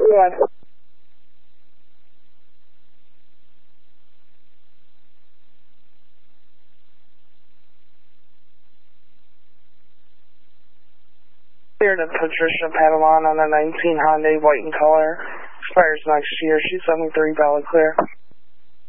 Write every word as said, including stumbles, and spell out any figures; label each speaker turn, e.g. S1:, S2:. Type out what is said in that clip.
S1: One. Cleared to Patricia Padalon on a nineteen Hyundai, white in color. Expires next year. She's seventy-three, valid clear.